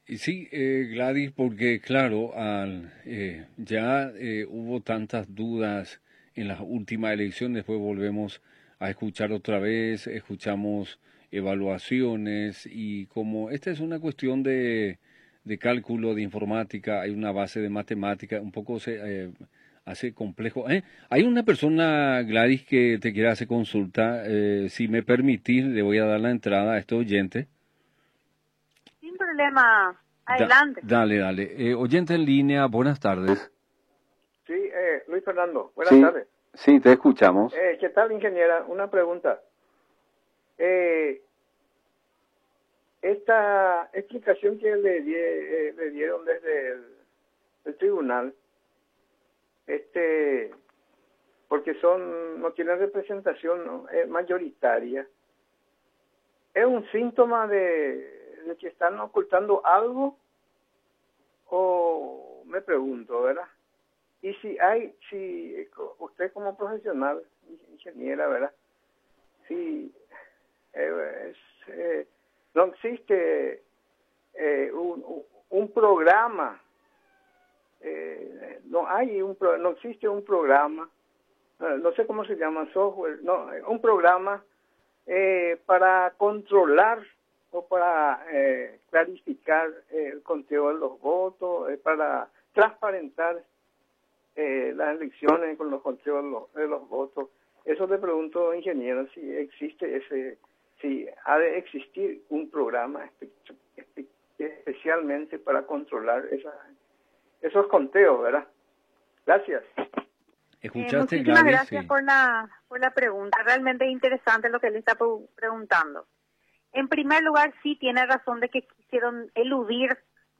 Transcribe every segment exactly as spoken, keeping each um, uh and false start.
Y sí, eh, Gladys, porque claro, al, eh, ya eh, hubo tantas dudas en las últimas elecciones, después volvemos a escuchar otra vez, escuchamos evaluaciones y como esta es una cuestión de, de cálculo, de informática, hay una base de matemática, un poco se eh, hace complejo. Eh, hay una persona, Gladys, que te quiere hacer consulta, eh, si me permitís, le voy a dar la entrada a este oyente. Sin problema, Da, adelante. dale, dale. Eh, oyente en línea, buenas tardes. Sí, eh, Luis Fernando, buenas Sí, tardes. sí, te escuchamos. Eh, ¿Qué tal, ingeniera? Una pregunta. Eh, esta explicación que le, di, eh, le dieron desde el, el tribunal, este, porque son no tienen representación, ¿no? Eh, mayoritaria, ¿es un síntoma de, de que están ocultando algo? O me pregunto, ¿verdad? Y si hay, si usted como profesional, ingeniera, ¿verdad? Si eh, es, eh, no existe eh, un, un programa, eh, no hay un, pro, no existe un programa, no sé cómo se llama, software, no, un programa eh, para controlar o para eh, clarificar el conteo de los votos, eh, para transparentar eh, las elecciones con los conteos de los, de los votos. Eso le pregunto, ingeniero, si existe ese, si ha de existir un programa espe espe especialmente para controlar esa, esos conteos, ¿verdad? Gracias. ¿Escuchaste, Eh, muchísimas Gladys? gracias Sí. por la por la pregunta. Realmente interesante lo que le está preguntando. En primer lugar, sí tiene razón de que quisieron eludir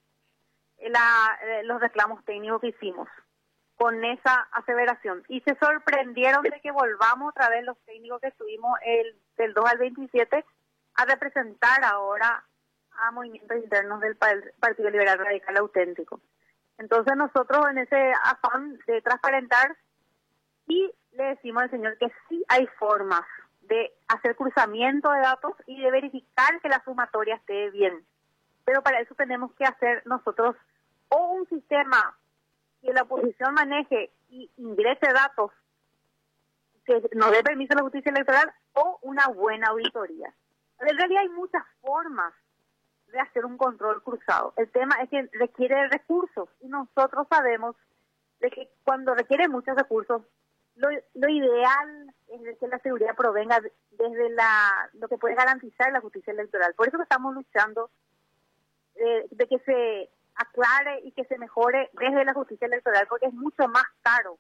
la, los reclamos técnicos que hicimos con esa aseveración. Y se sorprendieron de que volvamos otra vez los técnicos que estuvimos el, del dos al veintisiete a representar ahora a movimientos internos del Partido Liberal Radical Auténtico. Entonces nosotros en ese afán de transparentar, y le decimos al señor que sí hay formas de hacer cruzamiento de datos y de verificar que la sumatoria esté bien. Pero para eso tenemos que hacer nosotros o un sistema que la oposición maneje y ingrese datos que nos dé permiso a la justicia electoral o una buena auditoría. En realidad hay muchas formas de hacer un control cruzado. El tema es que requiere recursos y nosotros sabemos de que cuando requiere muchos recursos, Lo, lo ideal es que la seguridad provenga desde la lo que puede garantizar la justicia electoral. Por eso que estamos luchando eh, de que se aclare y que se mejore desde la justicia electoral, porque es mucho más caro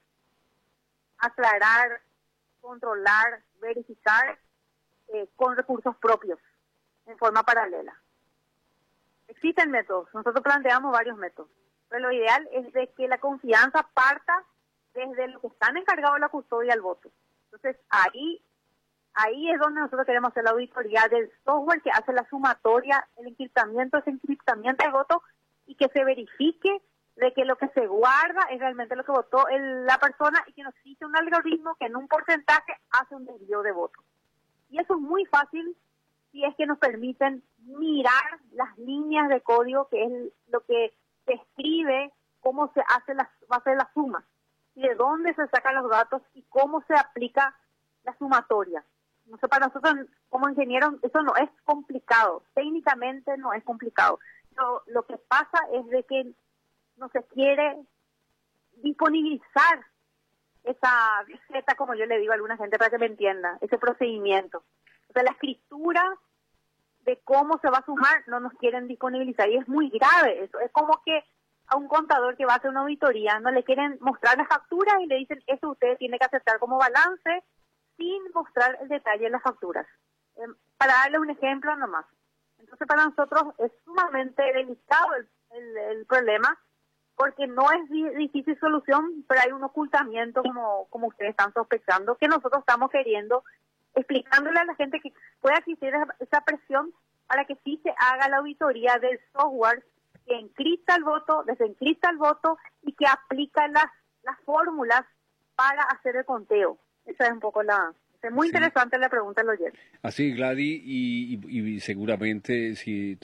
aclarar, controlar, verificar eh, con recursos propios, en forma paralela. Existen métodos, nosotros planteamos varios métodos, pero lo ideal es de que la confianza parta desde los que están encargados de la custodia del voto. Entonces, ahí ahí es donde nosotros queremos hacer la auditoría del software que hace la sumatoria, el encriptamiento, ese encriptamiento del voto, y que se verifique de que lo que se guarda es realmente lo que votó el, la persona, y que no existe un algoritmo que en un porcentaje hace un desvío de voto. Y eso es muy fácil si es que nos permiten mirar las líneas de código, que es lo que se escribe, cómo se hace la, va a ser la suma, y de dónde se sacan los datos y cómo se aplica la sumatoria. No sé, para nosotros como ingenieros eso no es complicado, técnicamente no es complicado. Lo, lo que pasa es de que no se quiere disponibilizar esa receta, como yo le digo a alguna gente para que me entienda, ese procedimiento. O sea, la escritura de cómo se va a sumar no nos quieren disponibilizar, y es muy grave eso. Es como que a un contador que va a hacer una auditoría no le quieren mostrar las facturas y le dicen, eso usted tiene que aceptar como balance, sin mostrar el detalle de las facturas. Eh, para darle un ejemplo nomás. Entonces, para nosotros es sumamente delicado el, el, el problema, porque no es di difícil solución, pero hay un ocultamiento, como, como ustedes están sospechando, que nosotros estamos queriendo, explicándole a la gente que pueda existir esa presión para que sí se haga la auditoría del software que encripta el voto, desencripta el voto y que aplica las, las fórmulas para hacer el conteo. Esa es un poco la... Es muy Sí. interesante la pregunta del oyente. Así, Gladys, y, y, y seguramente si